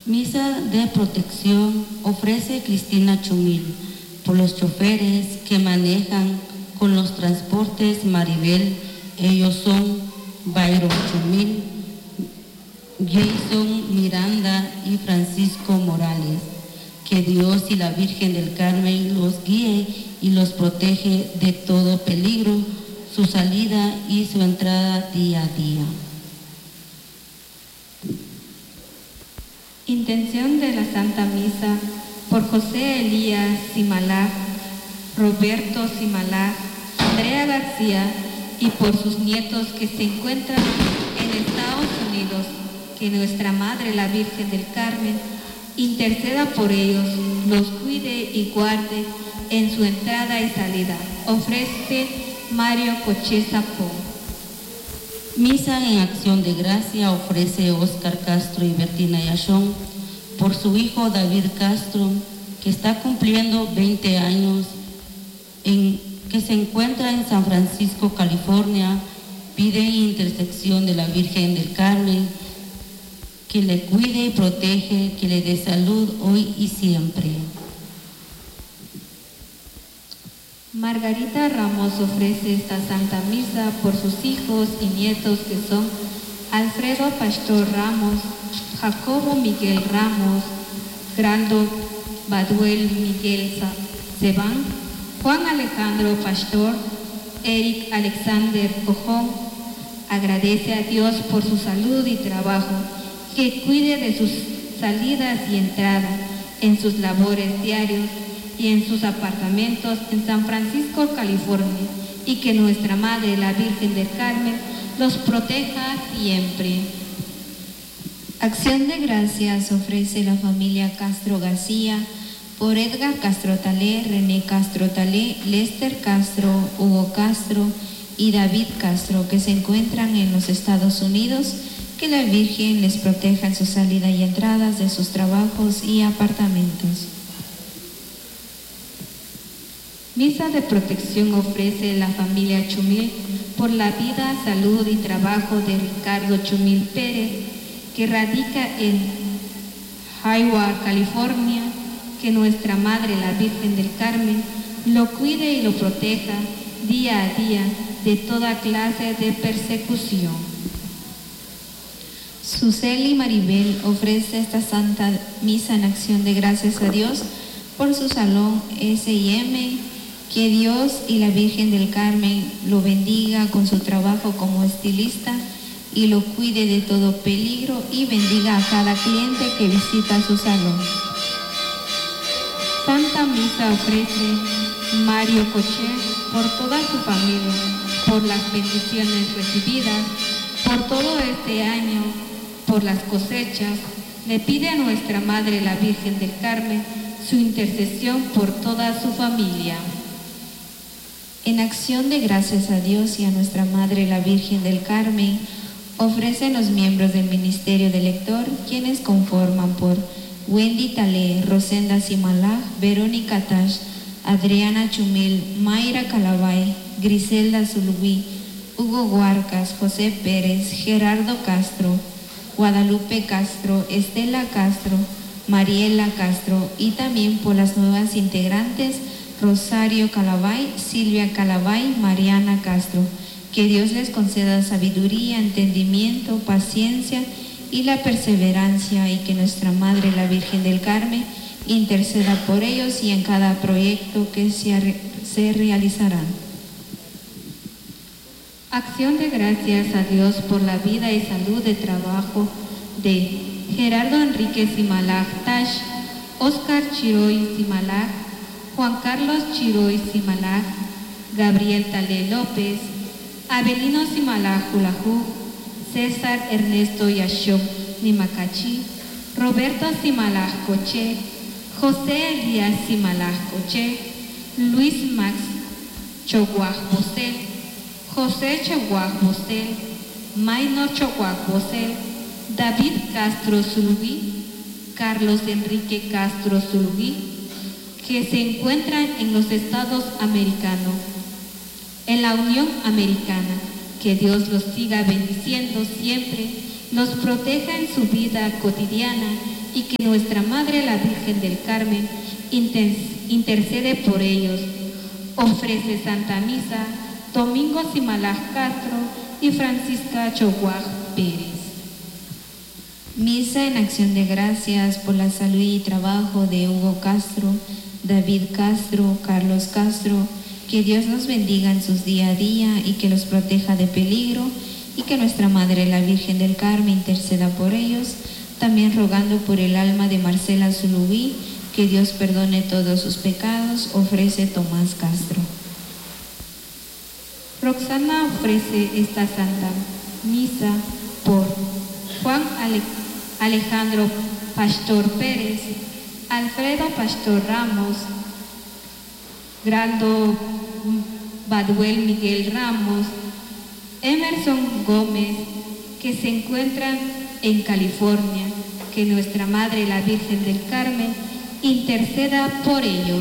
Misa de protección ofrece Cristina Chumil por los choferes que manejan con los transportes Maribel. Ellos son Byron Chumil, Jason Miranda y Francisco Morales. Que Dios y la Virgen del Carmen los guíe y los protege de todo peligro, su salida y su entrada día a día. Intención de la Santa Misa por José Elías Simalá, Roberto Simalá, Andrea García y por sus nietos que se encuentran en Estados Unidos. Que nuestra Madre, la Virgen del Carmen, interceda por ellos, los cuide y guarde en su entrada y salida. Ofrece Mario Cocheza Po. Misa en acción de gracia ofrece Óscar Castro y Bertina Yashón por su hijo David Castro, que está cumpliendo 20 años, que se encuentra en San Francisco, California. Pide intersección de la Virgen del Carmen, que le cuide y protege, que le dé salud hoy y siempre. Margarita Ramos ofrece esta Santa Misa por sus hijos y nietos que son Alfredo Pastor Ramos, Jacobo Miguel Ramos, Grando Baduel Miguel Sebán, Juan Alejandro Pastor, Eric Alexander Cojón. Agradece a Dios por su salud y trabajo, que cuide de sus salidas y entradas en sus labores diarios y en sus apartamentos en San Francisco, California, y que nuestra Madre, la Virgen del Carmen, los proteja siempre. Acción de gracias ofrece la familia Castro García por Edgar Castro Talé, René Castro Talé, Lester Castro, Hugo Castro y David Castro, que se encuentran en los Estados Unidos. Que la Virgen les proteja en su salida y entradas de sus trabajos y apartamentos. Misa de protección ofrece la familia Chumil por la vida, salud y trabajo de Ricardo Chumil Pérez, que radica en Hayward, California. Que nuestra Madre, la Virgen del Carmen, lo cuide y lo proteja día a día de toda clase de persecución. Suseli Maribel ofrece esta Santa Misa en acción de gracias a Dios por su salón S&M. Que Dios y la Virgen del Carmen lo bendiga con su trabajo como estilista y lo cuide de todo peligro y bendiga a cada cliente que visita su salón. Santa Misa ofrece Mario Coche por toda su familia, por las bendiciones recibidas, por todo este año, por las cosechas. Le pide a nuestra Madre, la Virgen del Carmen, su intercesión por toda su familia. En acción de gracias a Dios y a nuestra Madre, la Virgen del Carmen, ofrecen los miembros del Ministerio de Lector, quienes conforman por Wendy Talé, Rosenda Simalá, Verónica Tash, Adriana Chumil, Mayra Calabay, Griselda Zuluí, Hugo Huarcas, José Pérez, Gerardo Castro, Guadalupe Castro, Estela Castro, Mariela Castro, y también por las nuevas integrantes Rosario Calabay, Silvia Calabay, Mariana Castro. Que Dios les conceda sabiduría, entendimiento, paciencia y la perseverancia, y que nuestra Madre, la Virgen del Carmen, interceda por ellos y en cada proyecto que se realizará. Acción de gracias a Dios por la vida y salud de trabajo de Gerardo Enrique Simalá Tash, Oscar Chiroy Simalá, Juan Carlos Chiroy Simalá, Gabriel Talé López, Abelino Simalá Julajú, César Ernesto Yashok Nimacachi, Roberto Simalá Coche, José Elías Simalá Coche, Luis Max Choguaj Bosel, José Choguaj Bosel, Maynor Choguaj Bosel, David Castro Zuluí, Carlos Enrique Castro Zuluí, que se encuentran en los Estados Americanos, en la Unión Americana. Que Dios los siga bendiciendo siempre, los proteja en su vida cotidiana y que nuestra Madre la Virgen del Carmen intercede por ellos. Ofrece Santa Misa Domingo Simalaj Castro y Francisca Choguaj Pérez. Misa en acción de gracias por la salud y trabajo de Hugo Castro, David Castro, Carlos Castro. Que Dios los bendiga en sus día a día y que los proteja de peligro, y que nuestra Madre la Virgen del Carmen interceda por ellos. También rogando por el alma de Marcela Zuluí, que Dios perdone todos sus pecados, ofrece Tomás Castro. Roxana ofrece esta Santa Misa por Juan Alejandro Pastor Pérez, Alfredo Pastor Ramos, Grando Baduel Miguel Ramos, Emerson Gómez, que se encuentran en California. Que nuestra Madre la Virgen del Carmen interceda por ellos.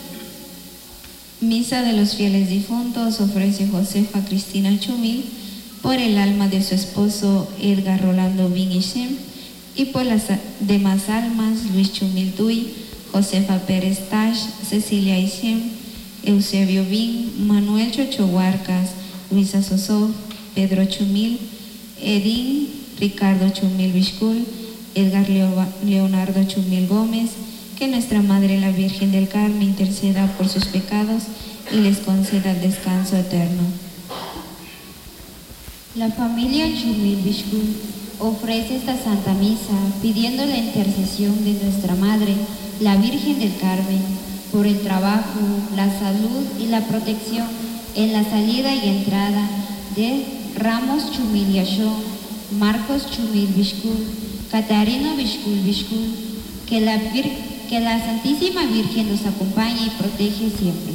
Misa de los fieles difuntos ofrece Josefa Cristina Chumil por el alma de su esposo Edgar Rolando Bin Ishem, y por las demás almas Luis Chumil Tuy, Josefa Pérez Tash, Cecilia Ishem, Eusebio Bin, Manuel Chocho Huarcas, Luisa Sosó, Pedro Chumil, Edín Ricardo Chumil Vishkul, Edgar Leonardo Chumil Gómez. Que nuestra Madre la Virgen del Carmen interceda por sus pecados y les conceda el descanso eterno. La familia Chumil Vishkul ofrece esta Santa Misa pidiendo la intercesión de nuestra Madre, la Virgen del Carmen, por el trabajo, la salud y la protección en la salida y entrada de Ramos Chumil Yashón, Marcos Chumil Vishkul, Catarino Vishkul Vishkul. Que la Santísima Virgen los acompañe y protege siempre.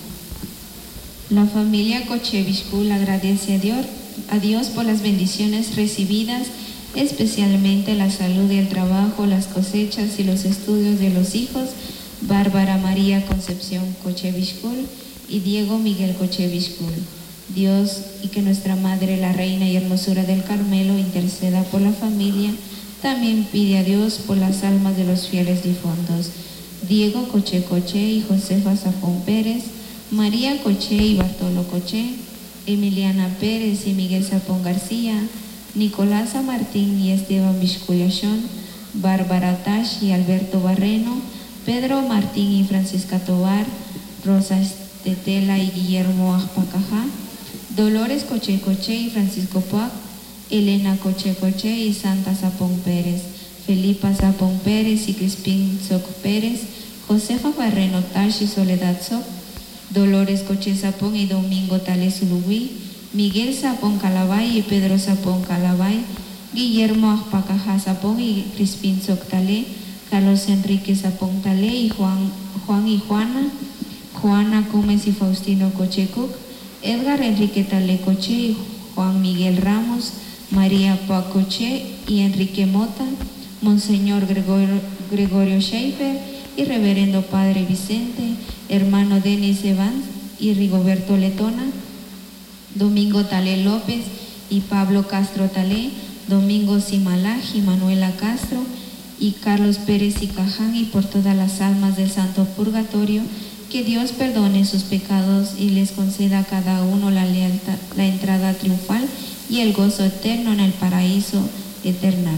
La familia Coche Vishkul agradece a Dios por las bendiciones recibidas, especialmente la salud y el trabajo, las cosechas y los estudios de los hijos Bárbara María Concepción Coche Vishkul y Diego Miguel Coche Vishkul. Dios, y que nuestra Madre, la Reina y Hermosura del Carmelo, interceda por la familia. También pide a Dios por las almas de los fieles difuntos: Diego Coche Coche y Josefa Zafón Pérez, María Coche y Bartolo Coche, Emiliana Pérez y Miguel Zapón García, Nicolás Martín y Esteban Vizcuyachón, Bárbara Tash y Alberto Barreno, Pedro Martín y Francisca Tobar, Rosa Estetela y Guillermo Ajpacajá, Dolores Coche Coche y Francisco Puac, Elena Coche Coche y Santa Zapón Pérez, Felipa Zapón Pérez y Crispín Soc Pérez, Josefa Barreno Tash y Soledad Soc, Dolores Coche Zapón y Domingo Tale Zuluí, Miguel Zapón Calabay y Pedro Zapón Calabay, Guillermo Ajpacajá Zapón y Crispín Soc Tale, Carlos Enrique Zapón Tale y Juan y Juana, Juana Gómez y Faustino Coche Cook, Edgar Enrique Tale Coche y Juan Miguel Ramos, María Pua Coche y Enrique Mota, Monseñor Gregorio Schaefer y Reverendo Padre Vicente, hermano Denis Evans y Rigoberto Letona, Domingo Tale López y Pablo Castro Tale, Domingo Simalaj y Manuela Castro y Carlos Pérez y Caján, y por todas las almas del Santo Purgatorio. Que Dios perdone sus pecados y les conceda a cada uno la entrada triunfal y el gozo eterno en el paraíso eternal.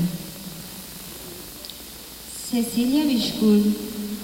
Cecilia Vishkul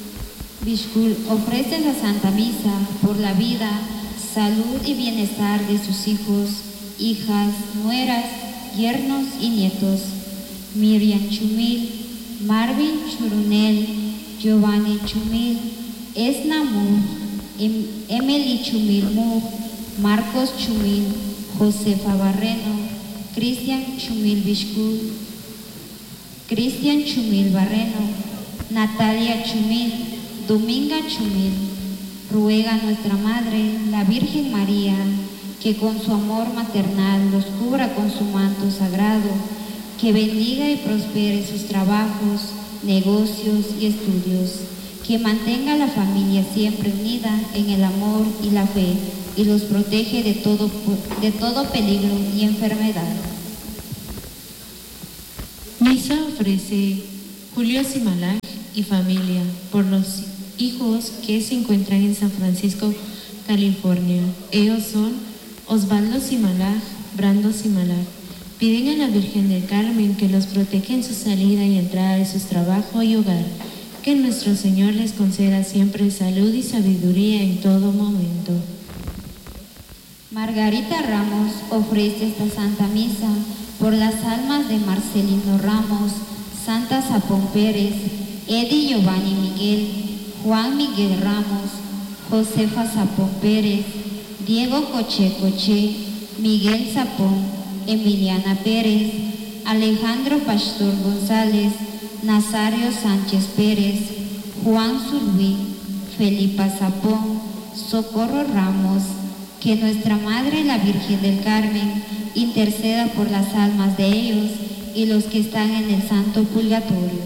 ofrece la Santa Misa por la vida, salud y bienestar de sus hijos, hijas, nueras, yernos y nietos: Miriam Chumil, Marvin Churunel, Giovanni Chumil, Esna Mug, Emily Chumil Mug, Marcos Chumil, Josefa Barreno, Cristian Chumil Vishkul, Cristian Chumil Barreno, Natalia Chumil, Dominga Chumil. Ruega a nuestra Madre, la Virgen María, que con su amor maternal los cubra con su manto sagrado, que bendiga y prospere sus trabajos, negocios y estudios, que mantenga a la familia siempre unida en el amor y la fe, y los protege de todo peligro y enfermedad. Misa ofrece Julio Simalaj y familia, por los hijos que se encuentran en San Francisco, California. Ellos son Osvaldo Simalaj, Brando Simalaj. Piden a la Virgen del Carmen que los proteja en su salida y entrada de sus trabajos y hogar, que nuestro Señor les conceda siempre salud y sabiduría en todo momento. Margarita Ramos ofrece esta Santa Misa por las almas de Marcelino Ramos, Santa Sapón Pérez, Edi Giovanni Miguel, Juan Miguel Ramos, Josefa Sapón Pérez, Diego Coche Coche, Miguel Sapón, Emiliana Pérez, Alejandro Pastor González, Nazario Sánchez Pérez, Juan Zulví, Felipa Sapón, Socorro Ramos. Que nuestra Madre la Virgen del Carmen interceda por las almas de ellos y los que están en el Santo Purgatorio.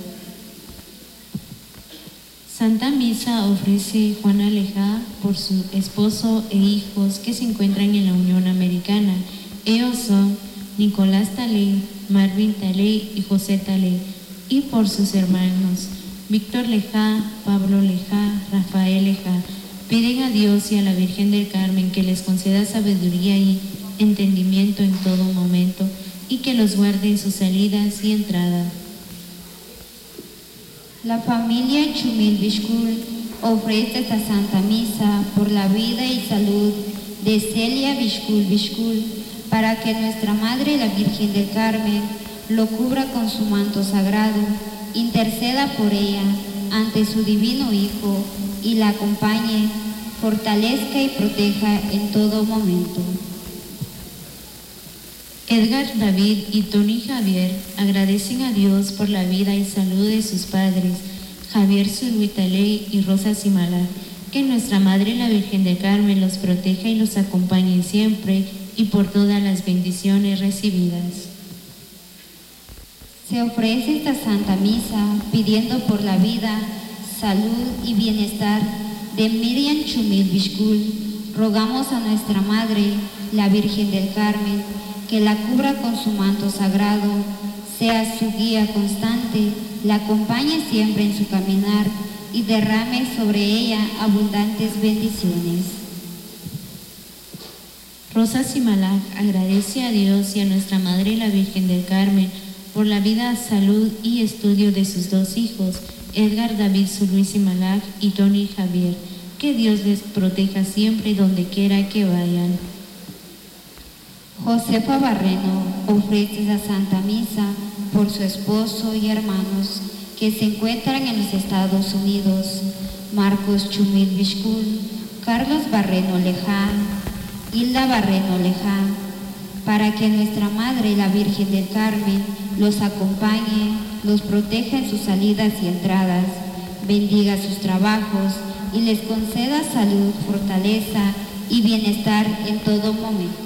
Santa Misa ofrece Juana Lejá por su esposo e hijos que se encuentran en la Unión Americana. Ellos son Nicolás Taley, Marvin Taley y José Taley, y por sus hermanos Víctor Lejá, Pablo Lejá, Rafael Lejá. Piden a Dios y a la Virgen del Carmen que les conceda sabiduría y entendimiento en todo momento y que los guarde en sus salidas y entradas. La familia Chumil Bishkul ofrece esta Santa Misa por la vida y salud de Celia Bishkul Bishkul, para que nuestra Madre la Virgen del Carmen lo cubra con su manto sagrado, interceda por ella ante su divino Hijo y la acompañe, fortalezca y proteja en todo momento. Edgar David y Tony Javier agradecen a Dios por la vida y salud de sus padres, Javier Zulví Taley y Rosa Simalaj, que nuestra Madre la Virgen del Carmen los proteja y los acompañe siempre y por todas las bendiciones recibidas. Se ofrece esta Santa Misa pidiendo por la vida, salud y bienestar de Miriam Chumil Bishkul. Rogamos a nuestra Madre, la Virgen del Carmen, que la cubra con su manto sagrado, sea su guía constante, la acompañe siempre en su caminar y derrame sobre ella abundantes bendiciones. Rosa Simalaj agradece a Dios y a nuestra Madre la Virgen del Carmen por la vida, salud y estudio de sus dos hijos, Edgar David Zulví Simalaj y Tony Javier. Que Dios les proteja siempre donde quiera que vayan. Josefa Barreno ofrece la Santa Misa por su esposo y hermanos que se encuentran en los Estados Unidos, Marcos Chumil Bishkul, Carlos Barreno Lejá, Hilda Barreno Lejá, para que nuestra Madre, la Virgen del Carmen, los acompañe, los proteja en sus salidas y entradas, bendiga sus trabajos y les conceda salud, fortaleza y bienestar en todo momento.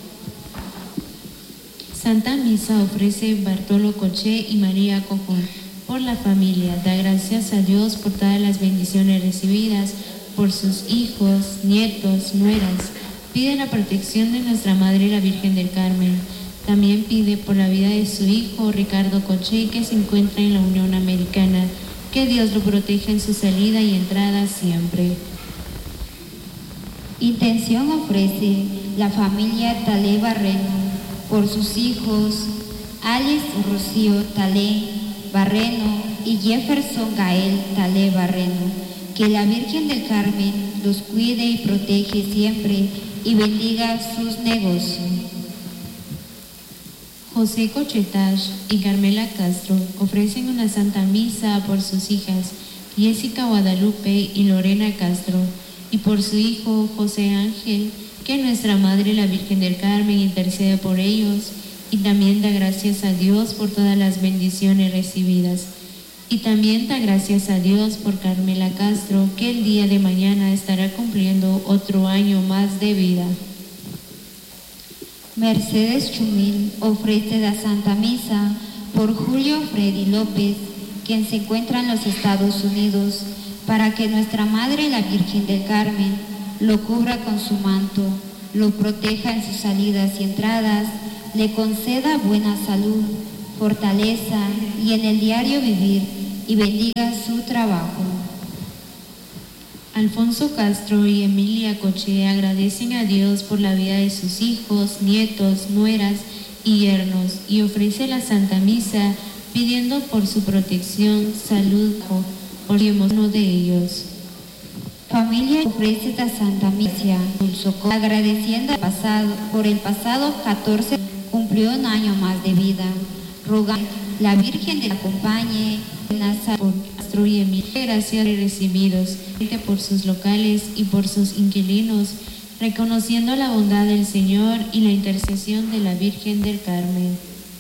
Santa Misa ofrece Bartolo Coche y María Cojón por la familia. Da gracias a Dios por todas las bendiciones recibidas, por sus hijos, nietos, nueras. Pide la protección de nuestra Madre la Virgen del Carmen. También pide por la vida de su hijo Ricardo Coche, que se encuentra en la Unión Americana. Que Dios lo proteja en su salida y entrada siempre. Intención ofrece la familia Taley Barreno por sus hijos Alex Rocío Taley Barreno y Jefferson Gael Taley Barreno. Que la Virgen del Carmen los cuide y protege siempre y bendiga sus negocios. José Cochetash y Carmela Castro ofrecen una Santa Misa por sus hijas Jessica Guadalupe y Lorena Castro y por su hijo José Ángel. Que nuestra Madre la Virgen del Carmen intercede por ellos y también da gracias a Dios por todas las bendiciones recibidas. Y también da gracias a Dios por Carmela Castro, que el día de mañana estará cumpliendo otro año más de vida. Mercedes Chumil ofrece la Santa Misa por Julio Freddy López, quien se encuentra en los Estados Unidos, para que nuestra Madre la Virgen del Carmen lo cubra con su manto, lo proteja en sus salidas y entradas, le conceda buena salud, fortaleza y en el diario vivir, y bendiga su trabajo. Alfonso Castro y Emilia Coche agradecen a Dios por la vida de sus hijos, nietos, nueras y yernos, y ofrece la Santa Misa pidiendo por su protección, salud, por uno de ellos. Familia ofrece esta Santa Misa, agradeciendo por el pasado 14 cumplió un año más de vida, rogando la Virgen de la acompañe por Castro y Emilia, gracias recibidos por sus locales y por sus inquilinos, reconociendo la bondad del Señor y la intercesión de la Virgen del Carmen.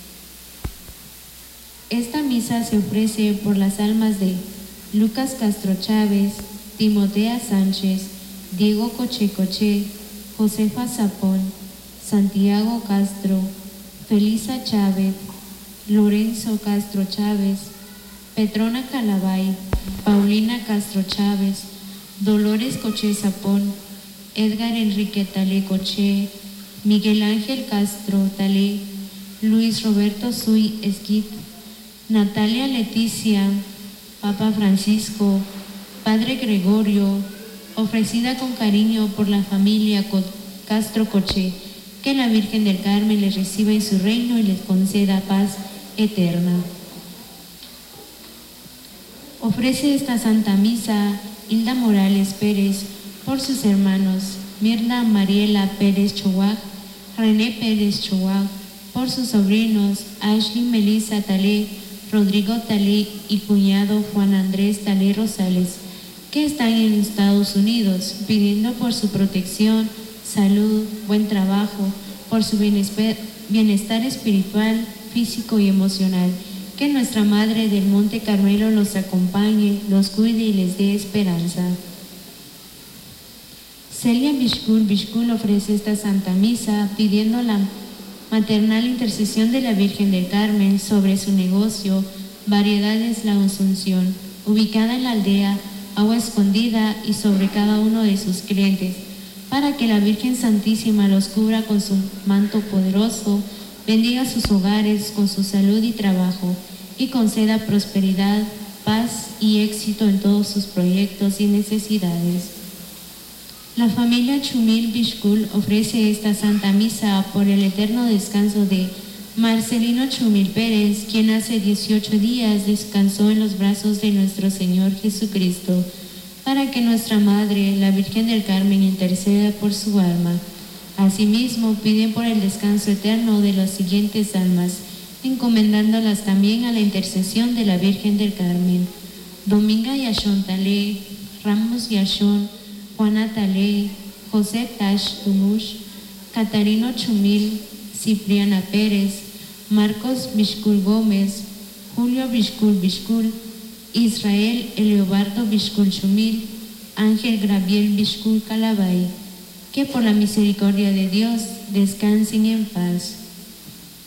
Esta misa se ofrece por las almas de Lucas Castro Chávez, Timotea Sánchez, Diego Coche Coche, Josefa Zapón, Santiago Castro, Felisa Chávez, Lorenzo Castro Chávez, Petrona Calabay, Paulina Castro Chávez, Dolores Coche Zapón, Edgar Enrique Talé Coche, Miguel Ángel Castro Talé, Luis Roberto Suy Esquit, Natalia Leticia, Papa Francisco, Padre Gregorio, ofrecida con cariño por la familia Castro Coche, que la Virgen del Carmen les reciba en su reino y les conceda paz eterna. Ofrece esta Santa Misa Hilda Morales Pérez por sus hermanos Mirna Mariela Pérez Choac, René Pérez Choac, por sus sobrinos Ashley Melissa Talé, Rodrigo Talé y cuñado Juan Andrés Talé Rosales, que están en Estados Unidos, pidiendo por su protección, salud, buen trabajo, por su bienestar espiritual, físico y emocional. Que nuestra Madre del Monte Carmelo los acompañe, los cuide y les dé esperanza. Celia Bishkul ofrece esta Santa Misa pidiendo la maternal intercesión de la Virgen del Carmen sobre su negocio, Variedades La Asunción, ubicada en la aldea Agua Escondida, y sobre cada uno de sus clientes, para que la Virgen Santísima los cubra con su manto poderoso, bendiga sus hogares con su salud y trabajo, y conceda prosperidad, paz y éxito en todos sus proyectos y necesidades. La familia Chumil Bishkul ofrece esta Santa Misa por el eterno descanso de Marcelino Chumil Pérez, quien hace 18 días descansó en los brazos de nuestro Señor Jesucristo, para que nuestra Madre, la Virgen del Carmen, interceda por su alma. Asimismo, piden por el descanso eterno de las siguientes almas, encomendándolas también a la intercesión de la Virgen del Carmen: Dominga Yashon Talé, Ramos Yashon, Juana Talé, José Tash Tumush, Catarino Chumil, Cipriana Pérez, Marcos Bishkul Gómez, Julio Bishkul, Israel Eleobardo Bishkul Chumil, Ángel Graviel Bishkul Calabay, que por la misericordia de Dios descansen en paz.